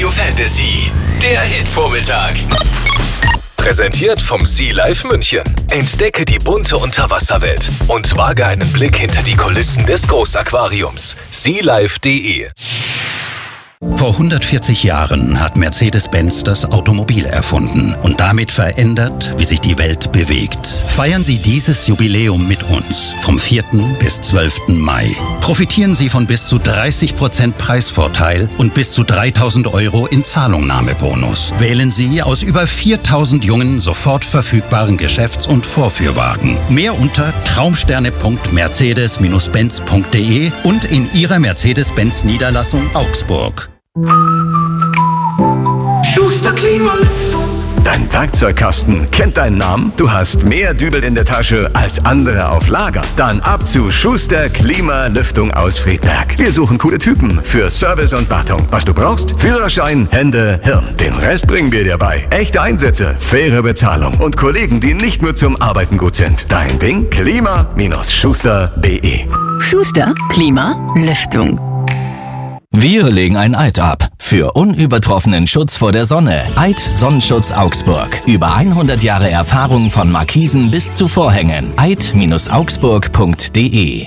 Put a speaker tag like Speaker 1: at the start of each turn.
Speaker 1: Radio Fantasy, der Hitvormittag. Präsentiert vom Sea Life München. Entdecke die bunte Unterwasserwelt und wage einen Blick hinter die Kulissen des Großaquariums. sealife.de.
Speaker 2: Vor 140 Jahren hat Mercedes-Benz das Automobil erfunden und damit verändert, wie sich die Welt bewegt. Feiern Sie dieses Jubiläum mit uns vom 4. bis 12. Mai. Profitieren Sie von bis zu 30% Preisvorteil und bis zu 3.000 € in Zahlungnahmebonus. Wählen Sie aus über 4.000 jungen, sofort verfügbaren Geschäfts- und Vorführwagen. Mehr unter traumsterne.mercedes-benz.de und in Ihrer Mercedes-Benz-Niederlassung Augsburg.
Speaker 3: Schuster Klimalüftung.
Speaker 4: Dein Werkzeugkasten kennt deinen Namen? Du hast mehr Dübel in der Tasche als andere auf Lager? Dann ab zu Schuster Klimalüftung aus Friedberg. Wir suchen coole Typen für Service und Wartung. Was du brauchst? Führerschein, Hände, Hirn. Den Rest bringen wir dir bei. Echte Einsätze, faire Bezahlung und Kollegen, die nicht nur zum Arbeiten gut sind. Dein Ding? Klima-schuster.de.
Speaker 5: Schuster Klimalüftung.
Speaker 6: Wir legen ein Eid ab für unübertroffenen Schutz vor der Sonne. Eid Sonnenschutz Augsburg. Über 100 Jahre Erfahrung von Markisen bis zu Vorhängen. eid-augsburg.de